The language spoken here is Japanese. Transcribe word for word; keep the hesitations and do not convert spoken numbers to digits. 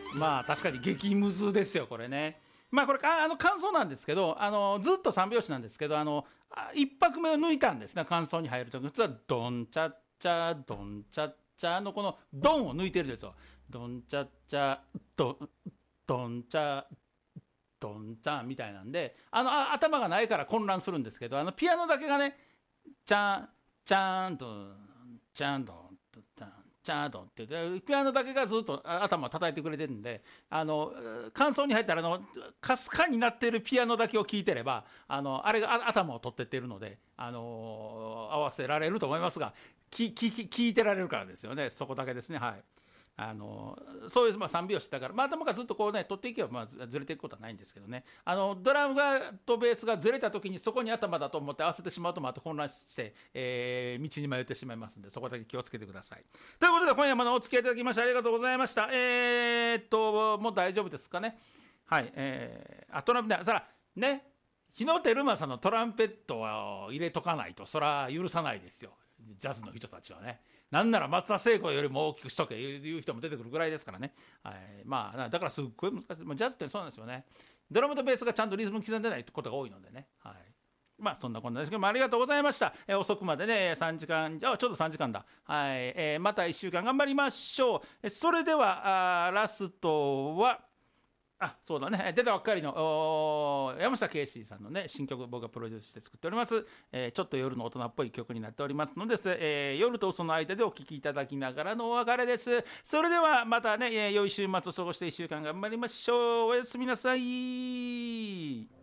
まあ確かに激ムズですよこれね。まあこれあの感想なんですけど、あのずっと三拍子なんですけど、あの一拍目を抜いたんですね。感想に入ると普通はドンチャッチャドンチャッチャのこのドンを抜いてるんですよ。ドンチャッチャドンドンチャドンチャみたいなんで、あのあ頭がないから混乱するんですけど、あのピアノだけがねチャンチャンとチャンドンチャンチャンドンってピアノだけがずっと頭を叩いてくれてるんで、あの間奏に入ったらあのかすかになってるピアノだけを聴いてれば、あのあれが頭を取ってってるので、あの合わせられると思いますが、きき聞いてられるからですよね。そこだけですね。はい。あのそういう、まあ、三拍子だから、まあ、頭がずっとこうね取っていけば、まあ、ずれていくことはないんですけどね、あのドラムがとベースがずれた時にそこに頭だと思って合わせてしまうとまた混乱して、えー、道に迷ってしまいますので、そこだけ気をつけてください。ということで今夜までお付き合いいただきましてありがとうございました。えー、っともう大丈夫ですかね。はい、えー、あトランペットさらね、日野照正のトランペットを入れとかないとそら許さないですよ、ジャズの人たちはね。なんなら松田聖子よりも大きくしとけいう人も出てくるぐらいですからね、はい、まあだからすっごい難しい、まあ、ジャズってそうなんですよね。ドラムとベースがちゃんとリズム刻んでないことが多いのでね、はい、まあそんなこんなですけども、ありがとうございました。えー、遅くまでねさんじかん、あちょうどさんじかんだ、はい、えー、またいっしゅうかん頑張りましょう。それではあラストはあそうだね、出たばっかりの山下圭司さんのね新曲、僕がプロデュースして作っております、えー、ちょっと夜の大人っぽい曲になっておりますので、えー、夜とその間でお聴きいただきながらのお別れです。それではまたね、えー、良い週末を過ごしていっしゅうかん頑張りましょう。おやすみなさい。